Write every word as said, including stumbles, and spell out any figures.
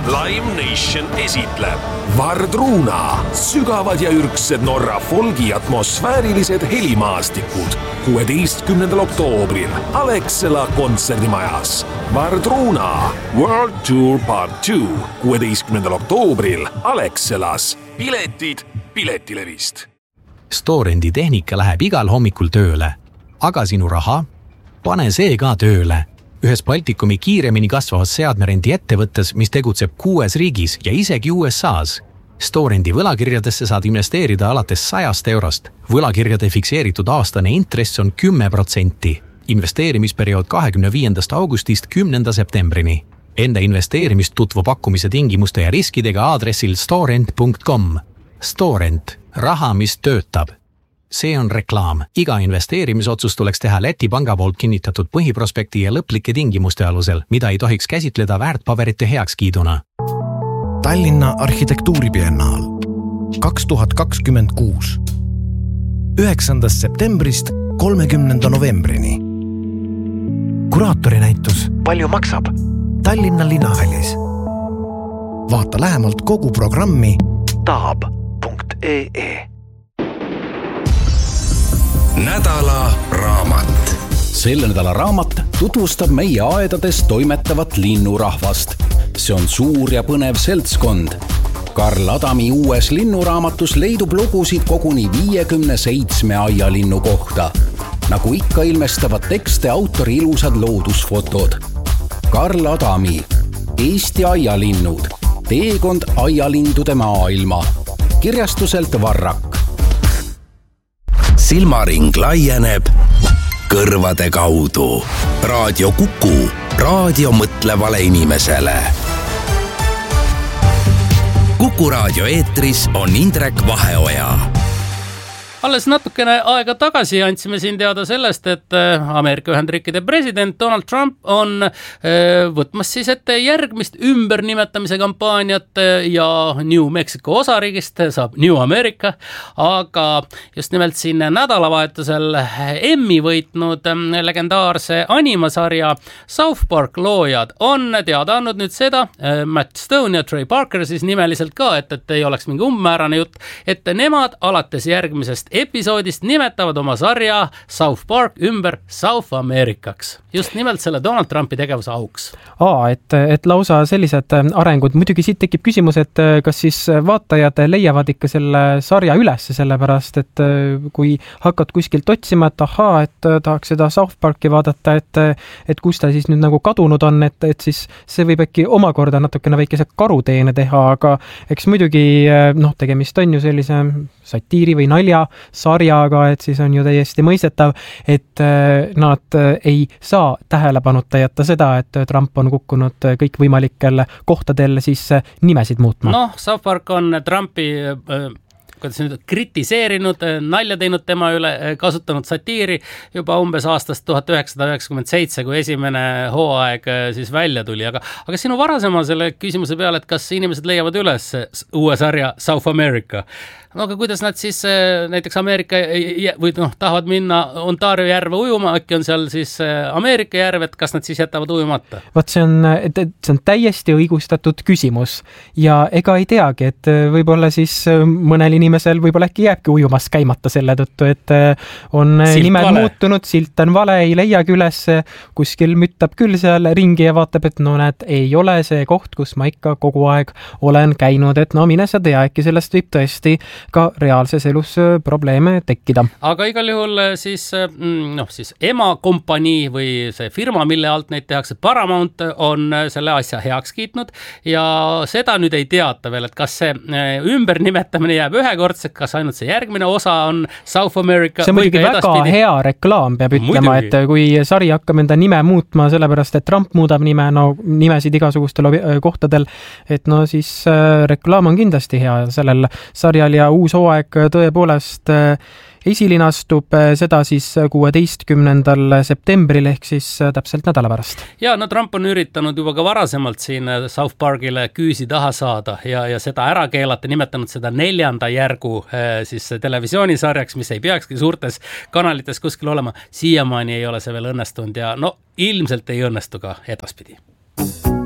Live Nation esitleb Vardruna, sügavad ja ürgsed Norra folgi atmosfäärilised helimaastikud kuueteistkümnendal oktoobril Alexela kontserdimajas. Vardruna World Tour Part two kuueteistkümnendal oktoobril Alexelas. Piletid Piletilevist. Storendi tehnika läheb igal hommikul tööle, aga sinu raha? Pane see ka tööle. Ühes Baltikumi kiiremini kasvavas seadmerendi ettevõttes, mis tegutseb kuues riigis ja isegi U S A's. Storendi võlakirjadesse saad investeerida alates sajast eurost. Võlakirjade fikseeritud aastane intress on kümme protsenti. Investeerimisperiood kahekümne viiendast augustist kümnenda septembrini. Enda investeerimist tutvu pakkumise tingimuste ja riskidega aadressil storent punkt com. Storent. Raha, mis töötab. See on reklaam. Iga investeerimisotsus tuleks teha Läti panga poolt kinnitatud põhiprospekti ja lõplike tingimuste alusel, mida ei tohiks käsitleda väärtpaberite heakskiiduna. Tallinna arhitektuuribiennaal kaks tuhat kakskümmend kuus. üheksandast septembrist kolmekümnenda novembrini. Kuraatori näitus Palju maksab? Tallinna linnahallis. Vaata lähemalt kogu programmi taab punkt ee. Nädala raamat. Selle nädala raamat tutvustab meie aedades toimetavat linnurahvast. See on suur ja põnev seltskond. Karl Adami uues linnuraamatus leidub lugusid koguni viiekümne seitsme aialinnu kohta. Nagu ikka ilmestavad tekste autori ilusad loodusfotod. Karl Adami, Eesti aialinnud, teekond aialindude maailma. Kirjastuselt Varrak. Silmaring laieneb kõrvade kaudu. Raadio Kuku, raadio mõtlevale inimesele. Kuku raadio eetris on Indrek Vaheoja. Alles natukene aega tagasi andsime siin teada sellest, et Ameerika Ühendriikide president Donald Trump on võtmas siis ette järgmist ümbernimetamise kampaaniat ja New Mexico osariigist saab New America, aga just nimelt siin nädalavahetusel Emmy võitnud legendaarse animasarja South Park loojad on teada andnud nüüd seda, Matt Stone ja Trey Parker siis nimeliselt ka, et, et ei oleks mingi umbmäärane jutt, et nemad alates järgmisest episoodist nimetavad oma sarja South Park ümber South Americaks. Just nimelt selle Donald Trumpi tegevuse auks. Aa, et, et lausa sellised arengud. Muidugi siit tekib küsimus, et kas siis vaatajad leiavad ikka selle sarja üles, sellepärast, et kui hakkad kuskilt otsima, et ahaa, et tahaks seda South Parki vaadata, et, et kus ta siis nüüd nagu kadunud on, et, et siis see võib äkki omakorda natukene väikese karuteene teha, aga eks muidugi noh, tegemist on ju sellise satiiri või nalja sarjaga, et siis on ju täiesti mõistetav, et nad ei saa tähelepanuta jätta seda, et Trump on kukkunud kõik võimalikel kohtadel siis nimesid muutma. Noh, South Park on Trumpi kuidas nüüd kritiseerinud, nalja teinud tema üle, kasutanud satiiri juba umbes aastast tuhat üheksasada üheksakümmend seitse, kui esimene hooaeg siis välja tuli. Aga, aga sinu varasema selle küsimuse peale, et kas inimesed leiavad üles uue sarja South America? No aga kuidas nad siis näiteks Ameerika või noh, tahavad minna Ontario järve ujuma, äkki on seal siis Ameerika järv, et kas nad siis jätavad ujumata? Vaat see on, et, et see on täiesti õigustatud küsimus ja ega ei teagi, et võib-olla siis mõnel inimesel võib-olla äkki jääbki ujumas käimata selle tõttu, et on silt nimed vale. Muutunud, silt on vale, ei leiagi üles, kuskil müttab küll seal ringi ja vaatab, et no näed, ei ole see koht, kus ma ikka kogu aeg olen käinud, et no mine sa tea, äkki sellest võib tõesti ka reaalses elus probleeme tekkida. Aga igal juhul siis, noh, siis emakompanii või see firma, mille alt neid tehakse, Paramount, on selle asja heaks kiitnud ja seda nüüd ei teata veel, et kas see ümbernimetamine jääb ühekordseks, kas ainult see järgmine osa on South America. See on muidugi väga edaspidi. Hea reklaam, peab ütlema, muidugi. Et kui sari hakkab enda nime muutma, sellepärast, et Trump muudab nime, no nimesid igasugustel kohtadel, et no siis reklaam on kindlasti hea sellel sarjal ja uus hooaeg tõepoolest esilinastub seda siis kuueteistkümnendal septembril ehk siis täpselt nädala pärast. Ja no Trump on üritanud juba ka varasemalt siin South Parkile küüsi taha saada ja, ja seda ära keelata, nimetanud seda neljanda järgu siis televisioonisarjaks, mis ei peakski suurtes kanalites kuskil olema. Siiamaani ei ole see veel õnnestunud ja no ilmselt ei õnnestu ka edaspidi.